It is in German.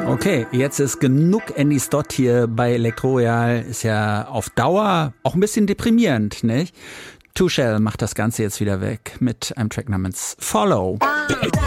Okay, jetzt ist genug Andy Stott hier bei Elektroreal. Ist ja auf Dauer auch ein bisschen deprimierend, nicht? Two Shell macht das Ganze jetzt wieder weg mit einem Track namens Follow.